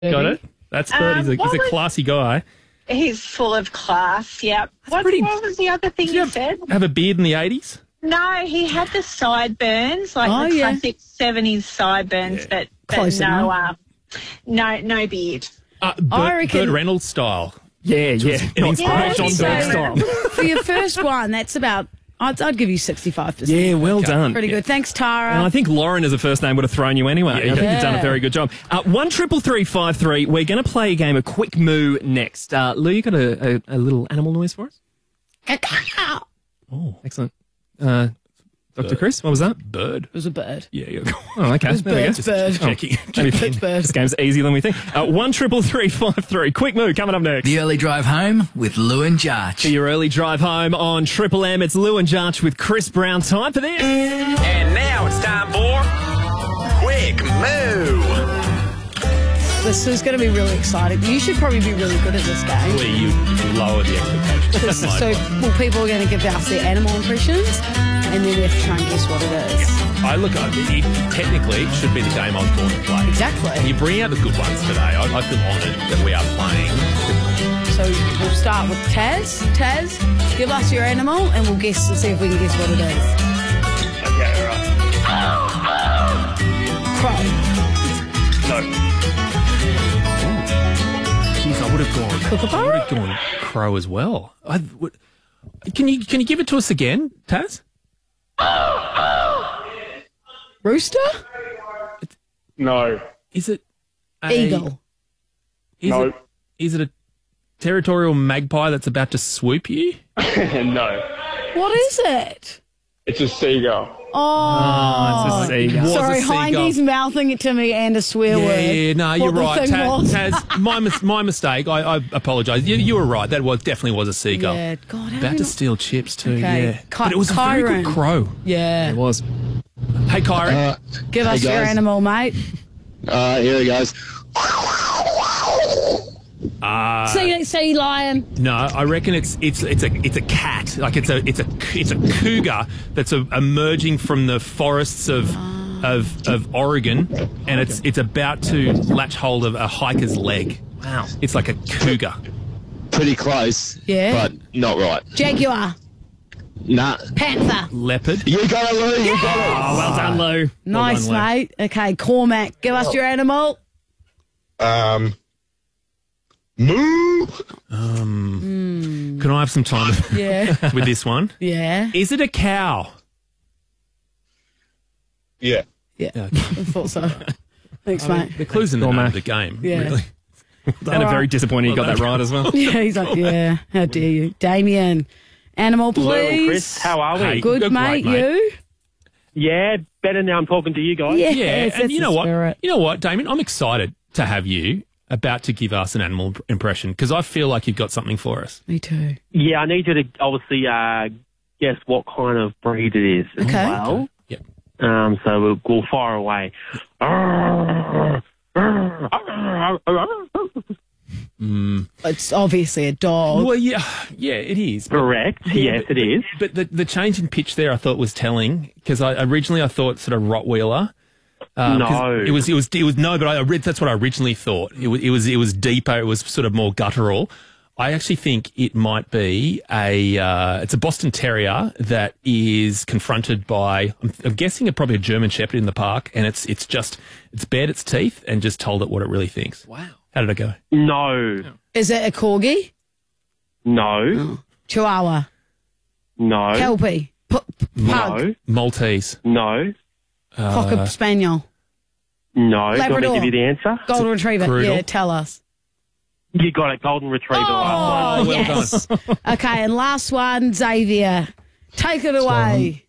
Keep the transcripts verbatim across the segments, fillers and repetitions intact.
Got it? That's Bert. Um, he's a, he's what a was- classy guy. He's full of class, yep. What, pretty- what was the other thing Did you you have, said? have a beard in the eighties? No, he had the sideburns, like Oh, the yeah. classic seventies sideburns, but, but Close no, enough. uh, no, no beard. Uh, Bert, I reckon- Burt Reynolds style. Yeah, yeah. An Not inspiration. John So, Burke style. for your first one, that's about, I'd, I'd give you sixty-five percent. Yeah, well done. Pretty good. Thanks, Tara. And I think Lauren as a first name would have thrown you anyway. I think Yeah. you've done a very good job. Uh, one triple three five three. We're going to play a game of Quick Moo next. Uh, Lou, you got a, a, a little animal noise for us? Oh, excellent. Uh, Doctor Chris, what was that? Bird. It was a bird. Yeah, yeah. Oh, okay. It's There we go. birds, bird. Checking. Maybe It's bird. this game's easier than we think. Uh, one triple three five three. Quick Moo coming up next. The early drive home with Lou and Jarch. For your early drive home on Triple M, it's Lou and Jarch with Chris Brown. Time for this. And now it's time for Quick Moo. This is going to be really exciting. You should probably be really good at this game. Lee, you, you lower the expectations. So, well, people are going to give us their animal impressions, and then we have to try and guess what it is. I look, I mean, it, technically, it should be the game I was born to play. Exactly. And you bring out the good ones today. I, I feel honoured that we are playing. So we'll start with Taz. Taz, give us your animal, and we'll guess and see if we can guess what it is. Okay, all right. Crow. No. Jeez, I would have gone. I Kookaburra? would have gone crow as well. I would, can you can you give it to us again, Taz? Rooster? No. Is it a, Eagle. Is No. It, is it a territorial magpie that's about to swoop you? No. What is it? It's a seagull. Oh, It's a seagull. was sorry, a seagull. Hindy's mouthing it to me and a swear Yeah, word. yeah, no, What you're the right, thing Taz. was. Taz my, mis- my mistake. I, I apologise. You, you were right. That was definitely was a seagull. Yeah, God, how About do to you steal chips too. Okay. Yeah, Ky- but it was a very Kyron. good crow. Yeah. It was. Hey, Kyron. Give us your guys. animal, mate. Uh, here it goes. Uh, Sea, sea lion. no, I reckon it's it's it's a it's a cat. Like it's a it's a it's a cougar that's a, emerging from the forests of. Of, of Oregon, and it's it's about to latch hold of a hiker's leg. Wow. It's like a cougar. Pretty close. Yeah. But not right. Jaguar. Nah. Panther. Leopard. You got it, Lou. You got it. Oh, well done, Lou. Nice, done, Lou. mate. Okay, Cormac. Give us your animal. Um. Moo. Can I have some time Yeah. with this one? Yeah. Is it a cow? Yeah. Yeah. I thought so. Thanks, mate. The clues in the Cool, name man. of the game. Yeah. Really. And a very disappointing you got that right as well. Yeah, he's like, yeah. How dare you. Damien. Animal, Hello, please. Chris. How are we? Hey, Good, you're mate. great, mate. You? Yeah, better now I'm talking to you guys. Yes, Yeah, that's and you the know what? spirit. You know what, Damien? I'm excited to have you about to give us an animal imp- impression because I feel like you've got something for us. Me too. Yeah, I need you to obviously uh, guess what kind of breed it is. as Okay. Well, Yep. um, so we'll go far away. It's obviously a dog. Well, yeah, yeah, it is. But, Correct. Yeah, yes, but- it is. But the, the change in pitch there, I thought was telling because I originally I thought sort of Rottweiler. Um, 'cause No. it was it was it was no, but I read that's what I originally thought. It was it was it was deeper. It was sort of more guttural. I actually think it might be a uh, it's a Boston Terrier that is confronted by I'm, I'm guessing it probably a German Shepherd in the park, and it's it's just it's bared its teeth and just told it what it really thinks. Wow, how did it go? No. Is it a corgi? No. Chihuahua? No. Kelpie? P- p- pug? No. Maltese, No. Cocker spaniel? No. Do you want me to Labrador. give you the answer? Golden retriever? Poodle. Yeah, tell us. You got it. Golden Retriever. Oh, well yes. Okay, and last one, Xavier. Take it away.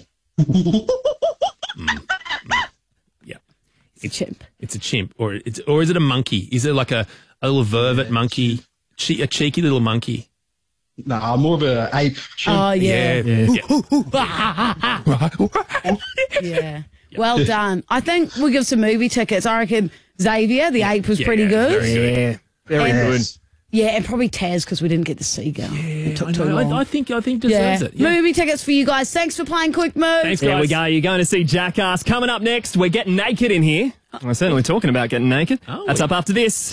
yeah, It's a chimp. it's a chimp, or it's or is it a monkey? Is it like a a little vervet monkey, che- a cheeky little monkey? Nah, more of a ape. Oh, yeah. yeah. Yeah. Well done. I think we'll give some movie tickets. I reckon Xavier, the ape, was Yeah, pretty yeah, good. very good. Yeah. Very And- good. Yeah, and probably Taz because we didn't get the seagull. It took I, too know, long. I, I think I think yeah. deserves it. Yeah. Movie tickets for you guys. Thanks for playing Quick Move. Thanks, There we guys. go. You're going to see Jackass. Coming up next, we're getting naked in here. We're certainly talking about getting naked. Oh, That's we- up after this.